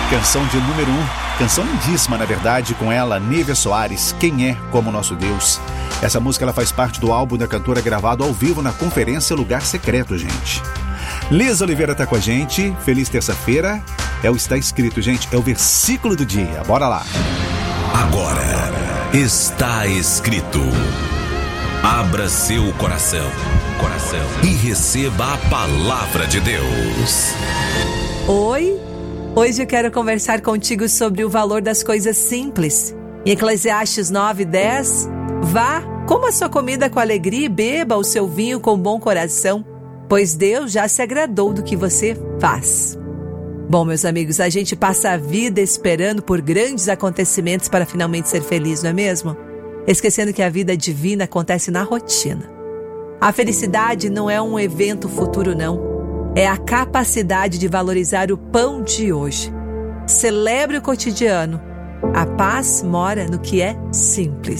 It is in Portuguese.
Canção de número 1, canção lindíssima, na verdade, com ela, Nívia Soares, Quem é como Nosso Deus. Essa música ela faz parte do álbum da cantora gravado ao vivo na conferência Lugar Secreto, gente. Liza Oliveira tá com a gente, feliz terça-feira. É o Está Escrito, gente, é o versículo do dia, bora lá. Agora, está escrito. Abra seu coração e receba a palavra de Deus. Oi, hoje eu quero conversar contigo sobre o valor das coisas simples. Em Eclesiastes 9:10, vá, coma a sua comida com alegria e beba o seu vinho com bom coração, pois Deus já se agradou do que você faz. Bom, meus amigos, a gente passa a vida esperando por grandes acontecimentos para finalmente ser feliz, não é mesmo? Esquecendo que a vida divina acontece na rotina. A felicidade não é um evento futuro, não. É a capacidade de valorizar o pão de hoje. Celebre o cotidiano. A paz mora no que é simples.